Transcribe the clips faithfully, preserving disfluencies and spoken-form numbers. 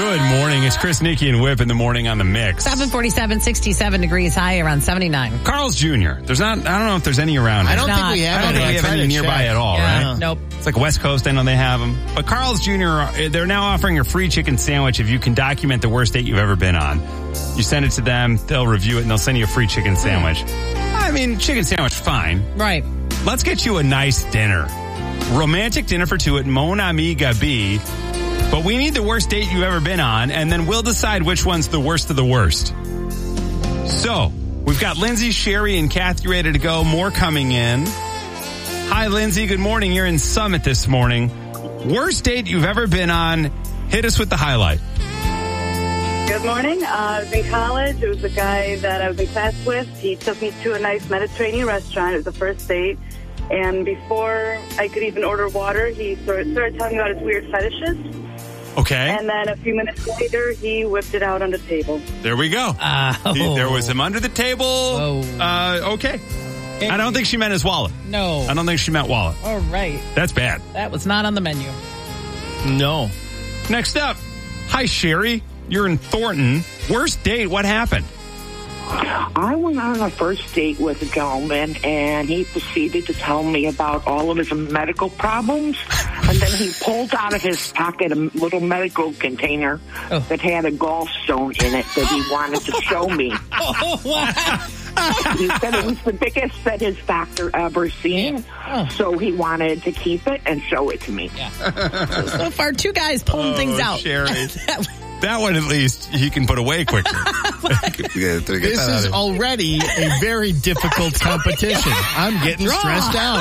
Good morning. It's Chris, Nikki, and Whip in the morning on the mix. seven forty-seven, sixty-seven degrees high, around seventy-nine. Carl's Junior There's not, I don't know if there's any around here. I don't Not. think we have I don't any. think we I have tried any to nearby check. at all, Yeah. right? Nope. It's like West Coast. I know they have them. But Carl's Junior, they're now offering a free chicken sandwich if you can document the worst date you've ever been on. You send it to them, they'll review it, and they'll send you a free chicken sandwich. I mean, chicken sandwich, fine. Right. Let's get you a nice dinner. Romantic dinner for two at Mon Ami Gabi. But we need the worst date you've ever been on, and then we'll decide which one's the worst of the worst. So, we've got Lindsay, Sherry, and Kathy ready to go. More coming in. Hi, Lindsay. Good morning. You're in Summit this morning. Worst date you've ever been on. Hit us with the highlight. Good morning. Uh, I was in college. It was a guy that I was in class with. He took me to a nice Mediterranean restaurant. It was the first date. And before I could even order water, he started telling me about his weird fetishes. Okay. And then a few minutes later, he whipped it out on the table. There we go. Oh. He- there was him under the table. Oh. Uh, okay. I don't think she meant his wallet. No. I don't think she meant wallet. All right. That's bad. That was not on the menu. No. Next up. Hi, Sherry. You're in Thornton. Worst date. What happened? I went on a first date with a gentleman, and he proceeded to tell me about all of his medical problems. And then he pulled out of his pocket a little medical container Oh. that had a gallstone in it that he wanted to show me. Oh, wow. He said it was the biggest that his doctor ever seen, Oh. so he wanted to keep it and show it to me. So far, two guys pulling Oh, things out. Sherry. That one, at least, he can put away quicker. This is already a very difficult competition. I'm getting stressed out.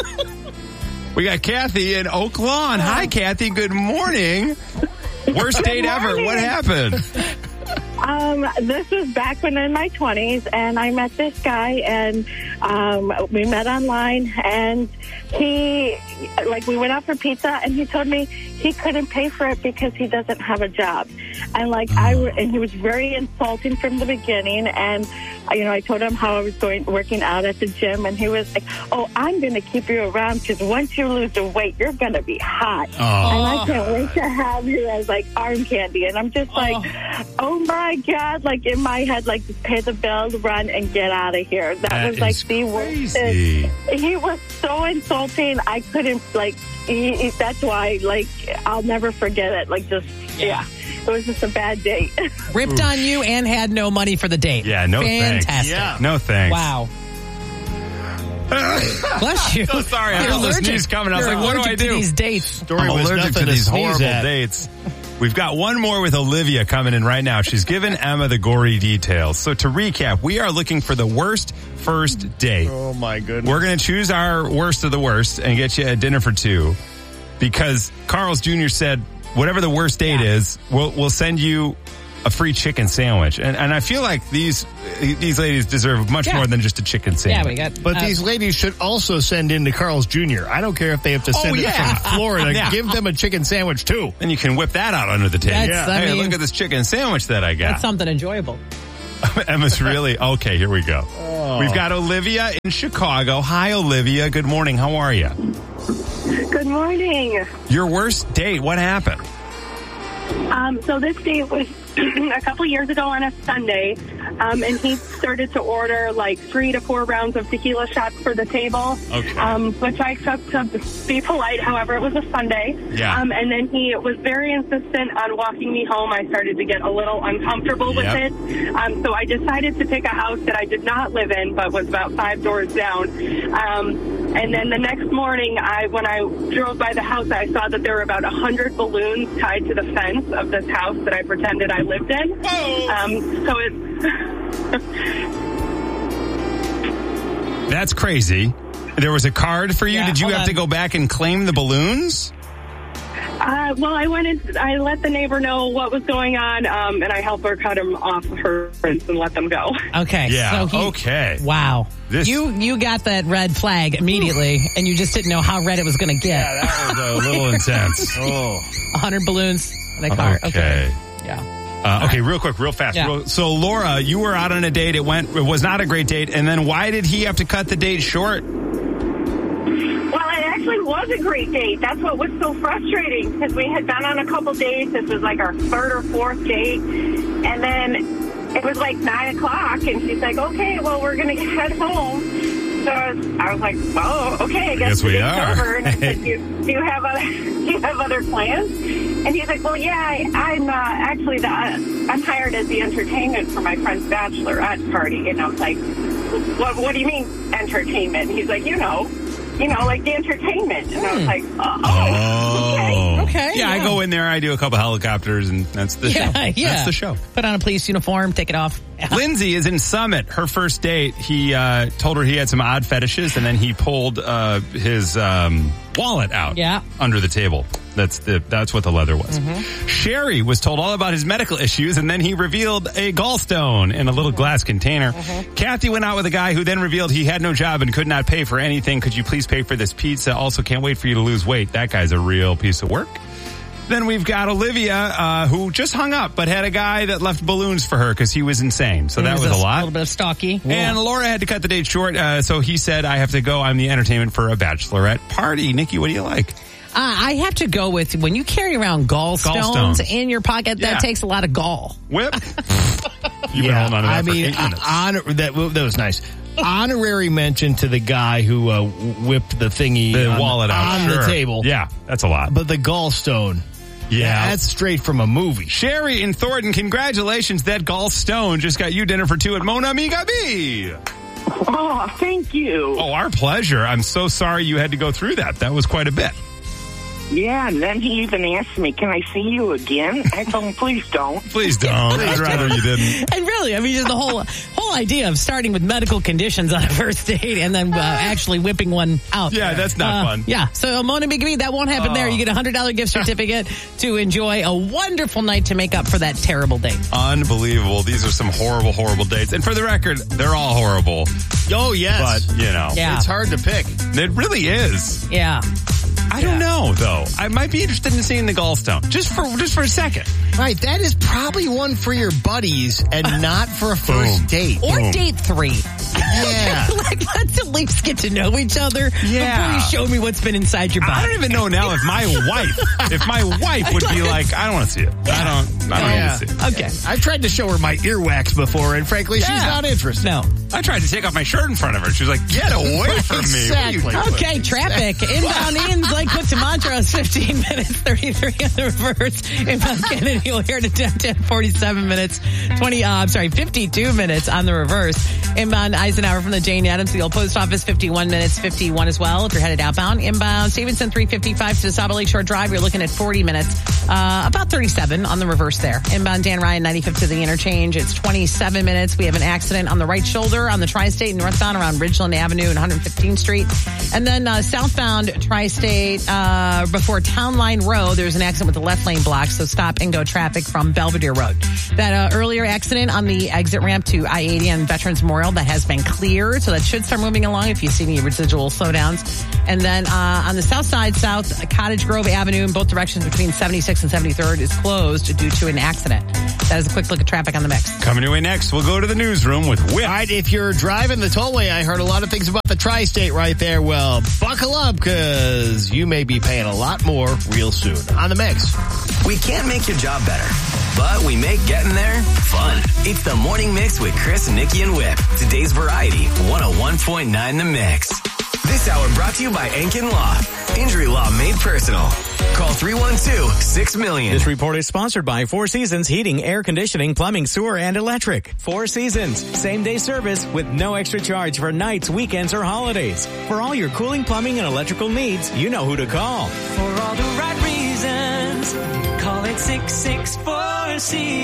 We got Kathy in Oak Lawn. Hi, Kathy. Good morning. Worst date ever. What happened? Um, this was back when in my twenties, and I met this guy, and um, we met online, and he, like, we went out for pizza, and he told me he couldn't pay for it because he doesn't have a job. And, like, I, and he was very insulting from the beginning, and, you know, I told him how I was going, working out at the gym, and he was like, oh, I'm going to keep you around because once you lose the weight, you're going to be hot. Oh. And I can't wait to have you as, like, arm candy. And I'm just like, oh, my God, like, in my head, like, just pay the bill, run, and get out of here. That, That was, like, is the worst. crazy. He was so insulting. I couldn't, like, he, he, that's why, like, I'll never forget it. Like, just, yeah. It was just a bad date. Ripped on you and had no money for the date. Yeah, no Fantastic. thanks. Yeah. No thanks. Wow. Bless you. So sorry. I You're felt the allergic. sneeze coming. I was You're like, what do I allergic to do? these dates. Story I'm was allergic nothing to these sneeze horrible at. dates. We've got one more with Olivia coming in right now. She's given Emma the gory details. So to recap, we are looking for the worst first date. Oh, my goodness. We're going to choose our worst of the worst and get you a dinner for two because Carl's Junior said whatever the worst date is, we'll we'll send you a free chicken sandwich. And and I feel like these these ladies deserve much Yeah. more than just a chicken Yeah, sandwich. we got. But uh, these ladies should also send in to Carl's Junior I don't care if they have to send Oh, it yeah. from Florida. Yeah. Give them a chicken sandwich, too. And you can whip that out under the table. That's- I Hey, mean- look at this chicken sandwich that I got. That's something enjoyable. Emma's really okay. Here we go. Oh. We've got Olivia in Chicago. Hi, Olivia. Good morning. How are you? Good morning. Your worst date. What happened? Um, so this date was a couple years ago on a Sunday, um, and he started to order like three to four rounds of tequila shots for the table, Okay. um, which I took to be polite. However, it was a Sunday. Yeah. Um, and then he was very insistent on walking me home. I started to get a little uncomfortable with Yep. it. Um, so I decided to pick a house that I did not live in, but was about five doors down. Um, and then the next morning, I when I drove by the house, I saw that there were about a hundred balloons tied to the fence of this house that I pretended I lived in. Um, so it. That's crazy. There was a card for you. Yeah, Did you hold have on. to go back and claim the balloons? Uh, well, I went and I let the neighbor know what was going on, um, and I helped her cut them off her fence and let them go. Okay. Yeah. So he, okay. Wow. This- You you got that red flag immediately, and you just didn't know how red it was going to get. Yeah, that was a little intense. Oh. A hundred balloons in a car. Okay. Yeah. Uh, okay, real quick, real fast. Yeah. Real- so, Laura, you were out on a date. It went. It was not a great date. And then, why did he have to cut the date short? Well, I actually was a great date. That's what was so frustrating, because we had been on a couple dates. This was like our third or fourth date. And then it was like nine o'clock, and she's like, okay, well, we're going to head home. So I was, I was like, oh, okay, I guess, guess we it's are. over. And I said, do, you- do you have other, do you have other plans? And he's like, well, yeah, I, I'm uh, actually the, I'm hired as the entertainment for my friend's bachelorette party. And I was like, what, what do you mean entertainment? And he's like, you know, you know, like the entertainment. And I was like, oh, oh. okay. Okay. Yeah, I yeah. go in there, I do a couple helicopters, and that's the Yeah, show. yeah. That's the show. Put on a police uniform, take it off. Lindsay is in Summit. Her first date, he uh, told her he had some odd fetishes, and then he pulled uh, his um, wallet out Yeah. under the table. That's the that's what the leather was. Mm-hmm. Sherry was told all about his medical issues, and then he revealed a gallstone in a little glass container. Mm-hmm. Kathy went out with a guy who then revealed he had no job and could not pay for anything. Could you please pay for this pizza? Also, can't wait for you to lose weight. That guy's a real piece of work. Then we've got Olivia, uh, who just hung up, but had a guy that left balloons for her because he was insane. So that was a A lot. little bit of stalky. And Laura had to cut the date short, uh, so he said, I have to go. I'm the entertainment for a bachelorette party. Nikki, what do you like? Uh, I have to go with, when you carry around gallstones Gallstones. in your pocket, that Yeah. takes a lot of gall. Whip? You've been holding on to that I for mean, eight minutes. honor, that, that was nice. Honorary mention to the guy who uh, whipped the thingy The on, wallet out. on Sure. the table. Yeah, that's a lot. But the gallstone, Yeah. that's straight from a movie. Sherry in Thornton, congratulations. That gallstone just got you dinner for two at Mon Ami Gabi. Oh, thank you. Oh, our pleasure. I'm so sorry you had to go through that. That was quite a bit. Yeah, and then he even asked me, can I see you again? I told him, please don't. Please don't. I'd rather you didn't. And really, I mean, just the whole whole idea of starting with medical conditions on a first date and then uh, actually whipping one out. Yeah, that's not Uh, fun. Yeah, so Mona Bigamy, that won't happen there. You get a one hundred dollars gift certificate to enjoy a wonderful night to make up for that terrible date. Unbelievable. These are some horrible, horrible dates. And for the record, they're all horrible. Oh, yes. But, you know, Yeah. It's hard to pick. it really is. Yeah. I don't know, though. I might be interested in seeing the gallstone. Just for just for a second. Right, that is probably one for your buddies and not for a first Boom. date. Or Boom. date three. Yeah. Like, let's at least get to know each other Yeah. before you show me what's been inside your body. I don't even know now if my wife, if my wife would be like, I don't want to see it. I don't, I don't Yeah. need to see it. Okay. I've tried to show her my earwax before, and frankly, she's Yeah. not interested. No. I tried to take off my shirt in front of her. She was like, get away from me. What are you Exactly. doing? Okay, traffic. Inbound in Lakewood to Montrose, fifteen minutes, thirty-three on the reverse. Inbound Kennedy O'Hare to downtown, forty-seven minutes, twenty, uh, I'm sorry, fifty-two minutes on the reverse. Inbound Eisenhower from the Jane Addams to the old post office, fifty-one minutes, fifty-one as well if you're headed outbound. Inbound Stevenson, three fifty-five to Saddle Lakeshore Drive, you're looking at forty minutes, uh, about thirty-seven on the reverse there. Inbound Dan Ryan, ninety-fifth to the interchange, it's twenty-seven minutes. We have an accident on the right shoulder on the Tri-State northbound around Ridgeland Avenue and one hundred fifteenth Street. And then uh, southbound Tri-State uh, before Town Line Road, there's an accident with the left lane blocked, so stop and go traffic from Belvedere Road. That uh, earlier accident on the exit ramp to I eighty and Veterans Memorial, that has been cleared, so that should start moving along if you see any residual slowdowns. And then uh, on the south side, South Cottage Grove Avenue in both directions between seventy-sixth and seventy-third is closed due to an accident. That is a quick look at traffic on the mix. Coming your way next, we'll go to the newsroom with Whip. All right, if you're driving the tollway, I heard a lot of things about the Tri-State right there. Well, buckle up, because you may be paying a lot more real soon. On the mix. We can't make your job better, but we make getting there fun. It's the Morning Mix with Chris, Nikki, and Whip. Today's variety, one oh one point nine The Mix. This hour brought to you by Enkin Law. Injury law made personal. Call three one two, six million. This report is sponsored by Four Seasons Heating, Air Conditioning, Plumbing, Sewer, and Electric. Four Seasons, same-day service with no extra charge for nights, weekends, or holidays. For all your cooling, plumbing, and electrical needs, you know who to call. For all the right reasons, call it six six four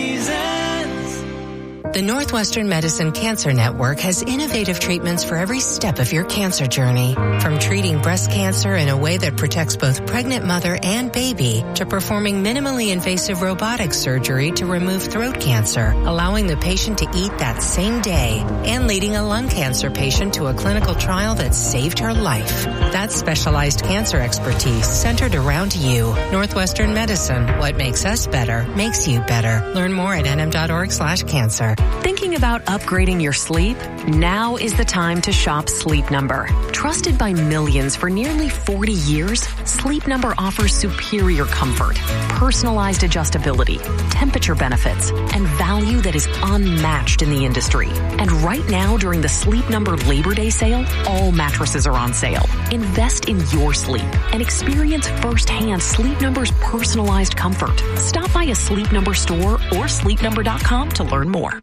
Seasons. The Northwestern Medicine Cancer Network has innovative treatments for every step of your cancer journey. From treating breast cancer in a way that protects both pregnant mother and baby, to performing minimally invasive robotic surgery to remove throat cancer, allowing the patient to eat that same day, and leading a lung cancer patient to a clinical trial that saved her life. That's specialized cancer expertise centered around you. Northwestern Medicine. What makes us better makes you better. Learn more at nm.org slash cancer. Thinking about upgrading your sleep? Now is the time to shop Sleep Number. Trusted by millions for nearly forty years, Sleep Number offers superior comfort, personalized adjustability, temperature benefits, and value that is unmatched in the industry. And right now, during the Sleep Number Labor Day sale, all mattresses are on sale. Invest in your sleep and experience firsthand Sleep Number's personalized comfort. Stop by a Sleep Number store or sleep number dot com to learn more.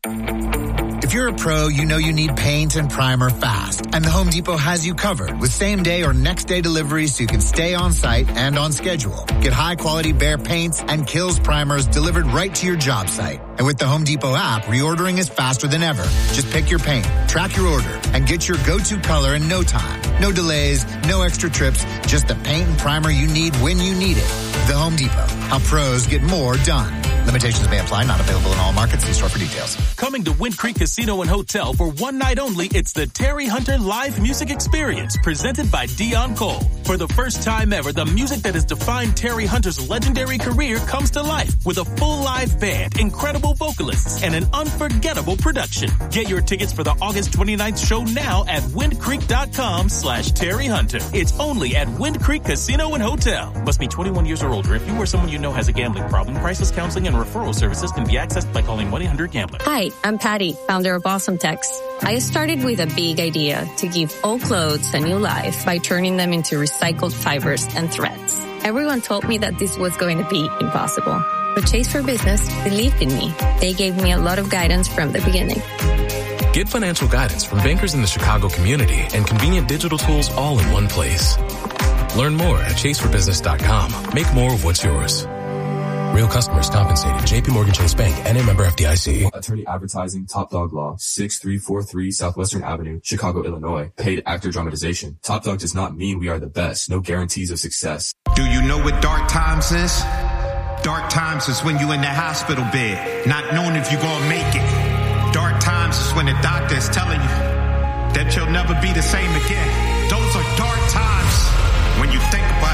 If you're a pro, you know you need paint and primer fast. And the Home Depot has you covered with same day or next day deliveries so you can stay on site and on schedule. Get high quality Behr paints and Kills primers delivered right to your job site. And with the Home Depot app, reordering is faster than ever. Just pick your paint, track your order, and get your go-to color in no time. No delays, no extra trips, just the paint and primer you need when you need it. The Home Depot. How pros get more done. Limitations may apply. Not available in all markets. See store for details. Coming to Wind Creek Casino and Hotel for one night only, it's the Terry Hunter Live Music Experience presented by Dion Cole. For the first time ever, the music that has defined Terry Hunter's legendary career comes to life with a full live band, incredible vocalists, and an unforgettable production. Get your tickets for the August twenty-ninth show now at windcreek.com slash Terry Hunter. It's only at Wind Creek Casino and Hotel. Must be twenty-one years or older. If you or someone you know has a gambling problem, crisis counseling and referral services can be accessed by calling one eight hundred gambler. Hi, I'm Patty, founder of Awesome Tex. I started with a big idea to give old clothes a new life by turning them into recycled fibers and threads. Everyone told me that this was going to be impossible. But Chase for Business believed in me. They gave me a lot of guidance from the beginning. Get financial guidance from bankers in the Chicago community and convenient digital tools all in one place. Learn more at chase for business dot com. Make more of what's yours. Real customers compensated. J P Morgan Chase Bank and a member F D I C. Attorney Advertising, Top Dog Law, six three four three Southwestern Avenue, Chicago, Illinois. Paid actor dramatization. Top Dog does not mean we are the best. No guarantees of success. Do you know what dark times is? Dark times is when you in the hospital bed, not knowing if you're gonna make it. Dark times is when the doctor is telling you that you'll never be the same again. Those are dark times when you think about